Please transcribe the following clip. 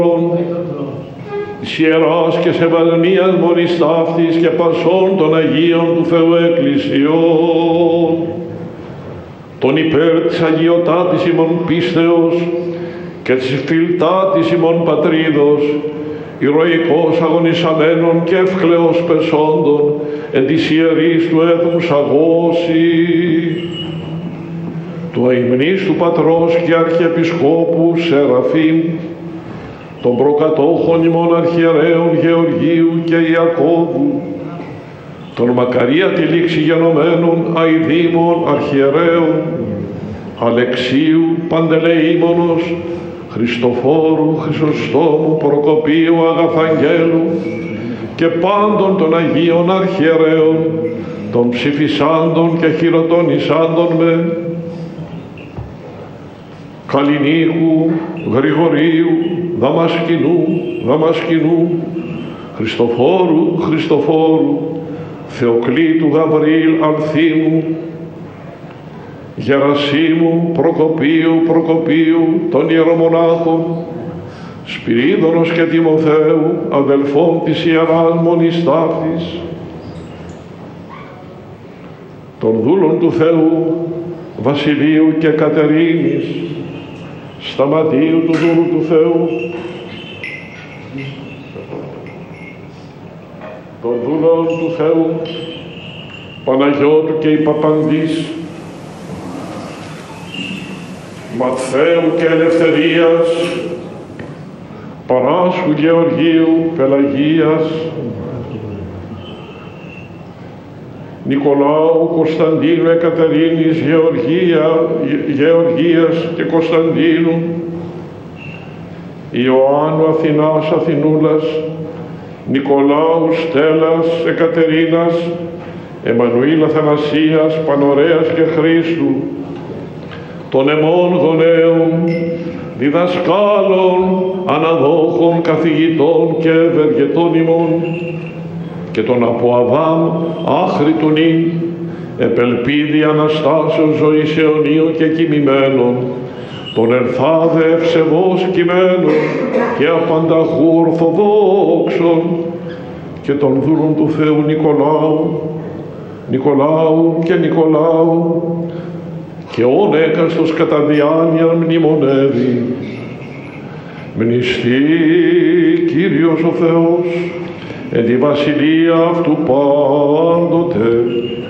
της Ιεράς και Σεβασμίας Μονής Ταύτης και πασών των Αγίων του Θεού Εκκλησιών, τον υπέρ της αγιωτάτης ημών πίστεως και της φιλτάτης ημών πατρίδος, ηρωικός αγωνισαμένων και εύκλεος πεσόντων εν της ιερής του έθνους αγώση, του αημνής του πατρός και αρχιεπισκόπου Σεραφείμ, των προκατόχων ημών αρχιερέων Γεωργίου και Ιακώβου, των μακαρία τη λήξη γενομένων αηδήμων αρχιερέων Αλεξίου, Παντελεήμονος, Χριστοφόρου, Χρυσοστόμου, Προκοπίου, Αγαθαγγέλου και πάντων των Αγίων αρχιερέων, των ψηφισάντων και χειροτονισάντων με Καλλινίκου, Γρηγορίου, Δαμασκηνού, Χριστοφόρου, Θεοκλήτου, Γαβριήλ, Αλθήμου, Γερασίμου, Προκοπίου, των ιερομονάχων, Σπυρίδωνος και Τιμοθέου, αδελφών της Ιεράς Μονής Ταύτης, των δούλων του Θεού, Βασιλείου και Κατερίνης, Σταματίου του δούλου του Θεού, των δούλων του Θεού, Παναγιώτου και Ιπαπαντής, Ματθαίου και Ελευθερίας, Παράσχου, Γεωργίου, Πελαγίας, Νικολάου, Κωνσταντίνου, Εκατερίνης, Γεωργίας και Κωνσταντίνου, Ιωάννου, Αθηνάς, Αθηνούλας, Νικολάου, Στέλλας, Εκατερίνας, Εμμανουήλ, Αθανασίας, Πανωρέας και Χρήστου, των εμών γονέων, διδασκάλων, αναδόχων, καθηγητών και ευεργετών ημών, και τον από Αδάμ άχρη του νυν, επελπίδη Αναστάσεως ζωής αιωνίου και κοιμημένων, τον ερθάδε ευσεβώς κειμένων και απανταχού ορθοδόξων, και των δούλων του Θεού Νικολάου και όν έκαστος κατά διάνοια μνημονεύει. Μνηστεί Κύριος ο Θεός εν τη βασιλεία αυτού πάντοτε.